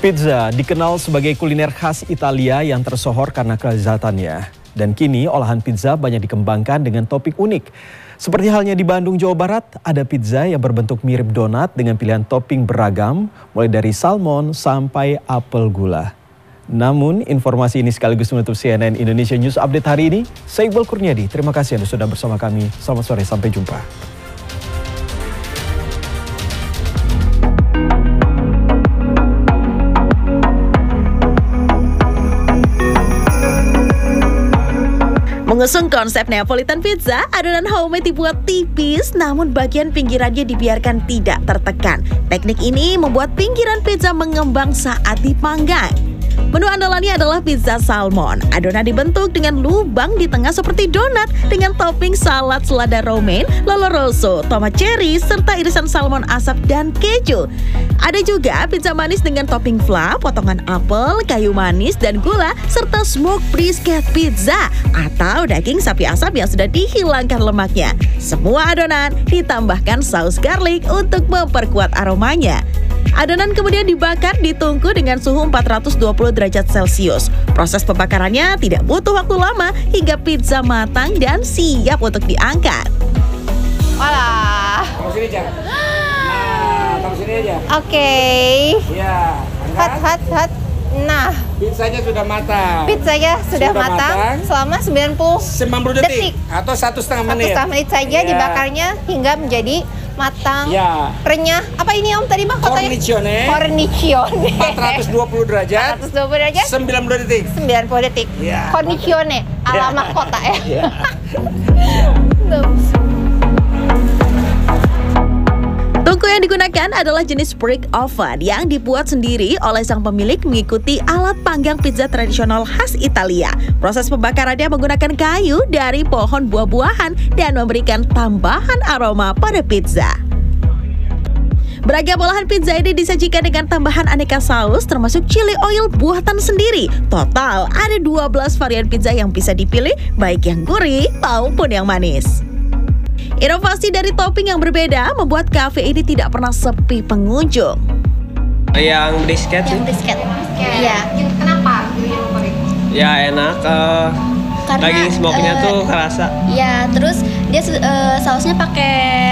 Pizza dikenal sebagai kuliner khas Italia yang tersohor karena kelezatannya. Dan kini olahan pizza banyak dikembangkan dengan topping unik. Seperti halnya di Bandung, Jawa Barat, ada pizza yang berbentuk mirip donat dengan pilihan topping beragam, mulai dari salmon sampai apel gula. Namun, informasi ini sekaligus menutup CNN Indonesia News Update hari ini. Saya Iqbal Kurniadi, terima kasih Anda sudah bersama kami. Selamat sore, sampai jumpa. Mengusung konsep Neapolitan pizza, adonan homemade dibuat tipis namun bagian pinggirannya dibiarkan tidak tertekan. Teknik ini membuat pinggiran pizza mengembang saat dipanggang. Menu andalannya adalah pizza salmon. Adonan dibentuk dengan lubang di tengah seperti donat dengan topping salad selada romaine, lolo rosso, tomat cherry, serta irisan salmon asap dan keju. Ada juga pizza manis dengan topping flan, potongan apel, kayu manis, dan gula, serta smoked brisket pizza atau daging sapi asap yang sudah dihilangkan lemaknya. Semua adonan ditambahkan saus garlic untuk memperkuat aromanya. Adonan kemudian dibakar di tungku dengan suhu 420 derajat Celcius. Proses pembakarannya tidak butuh waktu lama hingga pizza matang dan siap untuk diangkat. Walah. Taruh sini aja. Nah, taruh sini aja. Oke. Ya. Hot. Nah, Pizzanya sudah matang. pizzanya sudah matang selama 90 detik. Atau 1,5 menit. 1,5 menit saja dibakarnya hingga menjadi matang, renyah. Apa ini Om tadi mah katanya? Cornicione. 420 derajat. 420 derajat. 90 detik. 90 detik. Ya. Cornicione ala mahkota ya. Tungku yang digunakan adalah jenis brick oven yang dibuat sendiri oleh sang pemilik mengikuti alat panggang pizza tradisional khas Italia. Proses pembakarannya menggunakan kayu dari pohon buah-buahan dan memberikan tambahan aroma pada pizza. Beragam olahan pizza ini disajikan dengan tambahan aneka saus termasuk chili oil buatan sendiri. Total ada 12 varian pizza yang bisa dipilih, baik yang gurih maupun yang manis. Inovasi dari topping yang berbeda membuat kafe ini tidak pernah sepi pengunjung. Yang brisket sih. Yang brisket. Iya. Kenapa? Ya enak. Daging smoke-nya tuh kerasa. Iya, terus dia sausnya pakai